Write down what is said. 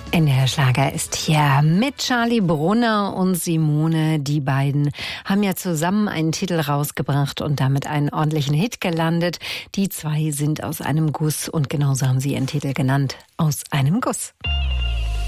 Der Schlager ist hier mit Charlie Brunner und Simone. Die beiden haben ja zusammen einen Titel rausgebracht und damit einen ordentlichen Hit gelandet. Die zwei sind aus einem Guss und genauso haben sie ihren Titel genannt, Aus einem Guss.